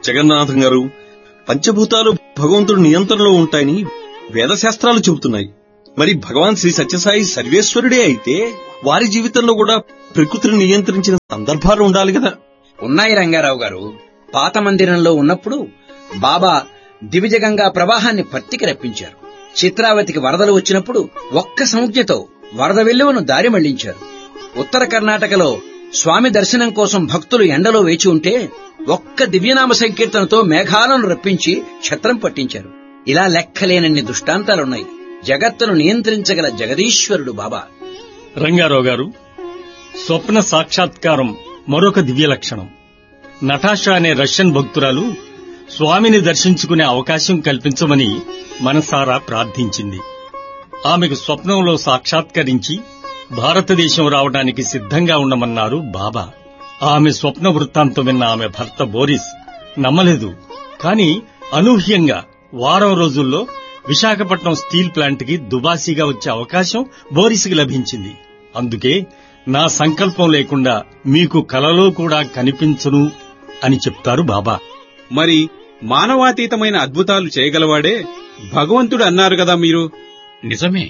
జగన్నాథం గారు, పంచభూతాలు భగవంతుడి నియంత్రణలో ఉంటాయని వేదశాస్త్రాలు చెబుతున్నాయి. మరి భగవాన్ శ్రీ సత్యసాయి సర్వేశ్వరుడే అయితే వారి జీవితంలో కూడా ప్రకృతిని నియంత్రించిన సందర్భాలు ఉండాలి కదా? ఉన్నాయి రంగారావు గారు. పాత మందిరంలో ఉన్నప్పుడు బాబా దివిజగంగా ప్రవాహాన్ని పత్తికి రప్పించారు. చిత్రావతికి వరదలు వచ్చినప్పుడు ఒక్క సంజ్ఞతో వరద వెల్లువను దారి మళ్లించారు. ఉత్తర కర్ణాటకలో స్వామి దర్శనం కోసం భక్తులు ఎండలో వేచి ఉంటే ఒక్క దివ్యనామ సంకీర్తనతో మేఘాలను రప్పించి ఛత్రం పట్టించారు. ఇలా లెక్కలేనన్ని దృష్టాంతాలున్నాయి. జగత్తును నియంత్రించగల జగదీశ్వరుడు బాబా. రంగారావు గారు, స్వప్న సాక్షాత్కారం మరొక దివ్య లక్షణం. నటాషా అనే రష్యన్ భక్తురాలు స్వామిని దర్శించుకునే అవకాశం కల్పించమని మనసారా ప్రార్థించింది. ఆమెకు స్వప్నంలో సాక్షాత్కరించి భారతదేశం రావడానికి సిద్ధంగా ఉండమన్నారు బాబా. ఆమె స్వప్న వృత్తాంతం విన్న ఆమె భర్త బోరిస్ నమ్మలేదు. కాని అనూహ్యంగా వారం రోజుల్లో విశాఖపట్నం స్టీల్ ప్లాంట్కి దుబాసీగా వచ్చే అవకాశం బోరిస్కి లభించింది. అందుకే నా సంకల్పం లేకుండా మీకు కలలో కూడా కనిపించను అని చెప్తారు బాబా. మరి మానవాతీతమైన అద్భుతాలు చేయగలవాడే భగవంతుడు అన్నారు కదా మీరు. నిజమే.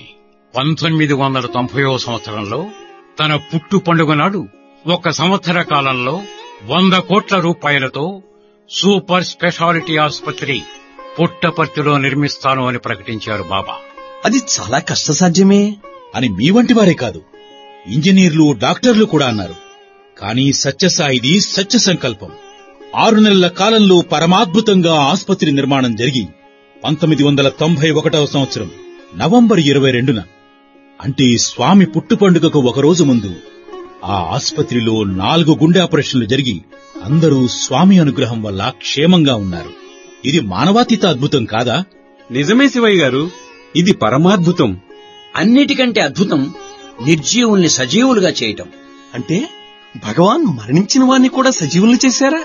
1990వ సంవత్సరంలో తన పుట్టు పండుగ నాడు 1 సంవత్సర కాలంలో 100 కోట్ల రూపాయలతో సూపర్ స్పెషాలిటీ ఆసుపత్రి పుట్టపర్తిలో నిర్మిస్తాను అని ప్రకటించారు బాబా. అది చాలా కష్టసాధ్యమే అని మీ వంటి వారే కాదు, ఇంజనీర్లు, డాక్టర్లు కూడా అన్నారు. కానీ సత్యసాయిది సత్య సంకల్పం. 6 నెలల కాలంలో పరమాద్భుతంగా ఆసుపత్రి నిర్మాణం జరిగి 1991వ సంవత్సరం నవంబర్ 22న, అంటే స్వామి పుట్టు పండుగకు ఒకరోజు ముందు ఆ ఆసుపత్రిలో 4 గుండె ఆపరేషన్లు జరిగి అందరూ స్వామి అనుగ్రహం వల్ల క్షేమంగా ఉన్నారు. ఇది మానవాతీత అద్భుతం కాదా? నిజమే శివయ్య గారు, ఇది పరమాద్భుతం. అన్నిటికంటే అద్భుతం నిర్జీవుల్ని సజీవులుగా చేయటం. అంటే భగవాన్ మరణించిన వాణ్ణి కూడా సజీవుల్ని చేశారా?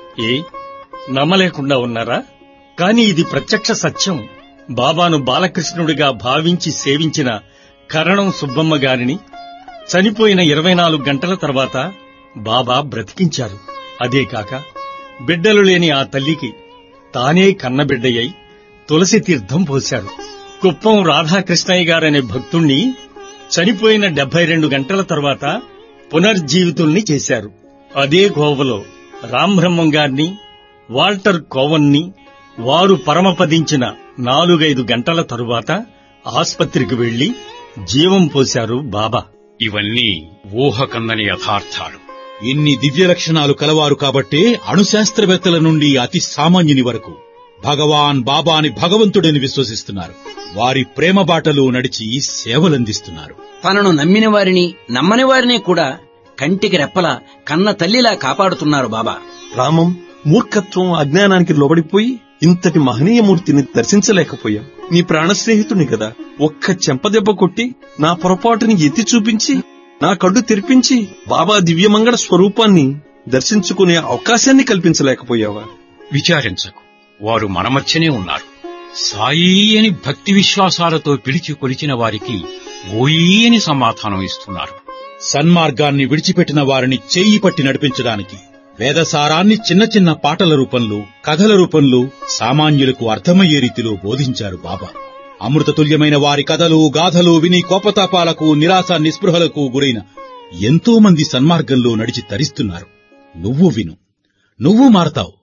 నమ్మలేకుండా ఉన్నారా? కాని ఇది ప్రత్యక్ష సత్యం. బాబాను బాలకృష్ణుడిగా భావించి సేవించిన కరణం సుబ్బమ్మ గారిని చనిపోయిన 24 గంటల తర్వాత బాబా బ్రతికించారు. అదే కాక బిడ్డలు లేని ఆ తల్లికి తానే కన్నబిడ్డయ్యై తులసి తీర్థం పోశారు. కుప్పం రాధాకృష్ణయ్య గారనే భక్తుణ్ణి చనిపోయిన 72 గంటల తర్వాత పునర్జీవితుల్ని చేశారు. అదే కోవలో రాంబ్రహ్మం గారిని, వాల్టర్ కోవన్ని వారు పరమపదించిన 4-5 గంటల తరువాత ఆస్పత్రికి వెళ్లి జీవం పోశారు బాబా. ఇవన్నీ ఊహకందని యథార్థాలు. ఇన్ని దివ్య లక్షణాలు కలవారు కాబట్టే అణుశాస్త్రవేత్తల నుండి అతి సామాన్యుని వరకు భగవాన్ బాబాని భగవంతుడని విశ్వసిస్తున్నారు. వారి ప్రేమ బాటలో నడిచి సేవలందిస్తున్నారు. తనను నమ్మిన వారిని, నమ్మని వారిని కూడా కంటికి రెప్పలా కన్న తల్లిలా కాపాడుతున్నారు బాబా. రామం, మూర్ఖత్వం, అజ్ఞానానికి లోబడిపోయి ఇంతటి మహనీయమూర్తిని దర్శించలేకపోయాం. నీ ప్రాణ స్నేహితుని కదా, ఒక్క చెంపదెబ్బ కొట్టి నా పొరపాటుని ఎత్తి చూపించి నా కళ్ళు తెరిపించి బాబా దివ్యమంగళ స్వరూపాన్ని దర్శించుకునే అవకాశాన్ని కల్పించలేకపోయావా? విచారించకు, వారు మన మధ్యనే ఉన్నారు. సాయి అని భక్తి విశ్వాసాలతో పిలిచి కొలిచిన వారికి ఓయి అని సమాధానం ఇస్తున్నారు. సన్మార్గాన్ని విడిచిపెట్టిన వారిని చేయి పట్టి నడిపించడానికి వేదసారాన్ని చిన్న చిన్న పాటల రూపంలో, కథల రూపంలో సామాన్యులకు అర్థమయ్యే రీతిలో బోధించారు బాబా. అమృతతుల్యమైన వారి కథలు, గాథలు విని కోపతాపాలకు, నిరాశ నిస్పృహలకు గురైన ఎంతో మంది సన్మార్గంలో నడిచి తరిస్తున్నారు. నువ్వు విను, నువ్వు మారతావు.